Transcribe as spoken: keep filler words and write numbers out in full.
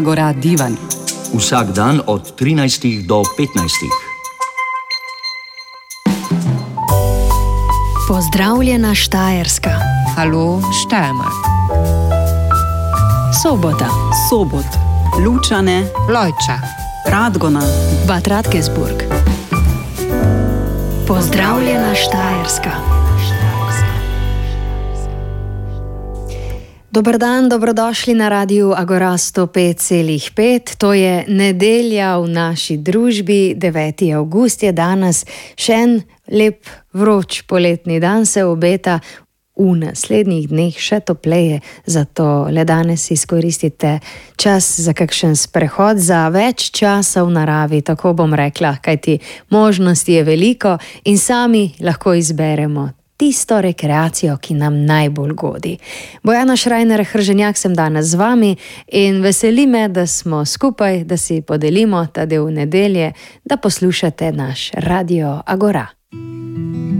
Agora Divan. Vsak dan od trinajstih do petnajstih. Pozdravljena Štajerska. Halo Steiermark. Sobota. Sobot. Lučane. Lojča. Radgona. Bad Radkersburg. Pozdravljena Štajerska. Dober dan, dobrodošli na Radiu Agora sto pet celih pet. To je nedelja v naši družbi, deveti avgust je danes. Še en lep, vroč poletni dan se obeta, v naslednjih dneh še topleje, zato le danes izkoristite čas za kakšen sprehod, za več časa v naravi, tako bom rekla, kajti možnosti je veliko in sami lahko izberemo tisto rekreacijo, ki nam najbolj godi. Bojana Šrajner Hrženjak sem danes z vami in veseli me, da smo skupaj, da si podelimo ta del nedelje, da poslušate naš Radio Agora.